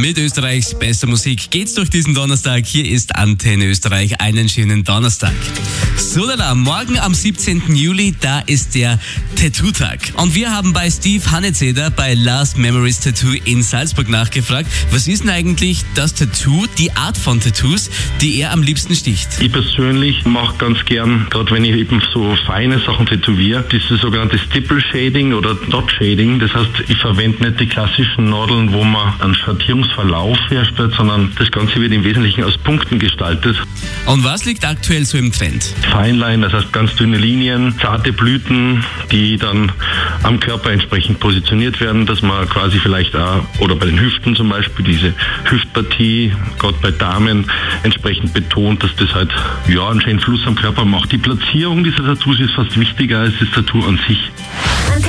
Mit Österreichs bester Musik geht's durch diesen Donnerstag. Hier ist Antenne Österreich. Einen schönen Donnerstag. So, morgen am 17. Juli, da ist der Tattoo-Tag. Und wir haben bei Steve Hannezeder bei Last Memories Tattoo in Salzburg nachgefragt, was ist denn eigentlich das Tattoo, die Art von Tattoos, die er am liebsten sticht? Ich persönlich mache ganz gern, gerade wenn ich eben so feine Sachen tätowiere, dieses sogenannte Stipple Shading oder Dot Shading. Das heißt, ich verwende nicht die klassischen Nadeln, wo man einen Schattierungsverlauf herstellt, sondern das Ganze wird im Wesentlichen aus Punkten gestaltet. Und was liegt aktuell so im Trend? Fineline, das heißt ganz dünne Linien, zarte Blüten, die dann am Körper entsprechend positioniert werden, dass man quasi vielleicht auch, oder bei den Hüften zum Beispiel, diese Hüftpartie, gerade bei Damen, entsprechend betont, dass das halt einen schönen Fluss am Körper macht. Die Platzierung dieser Tattoos ist fast wichtiger als das Tattoo an sich.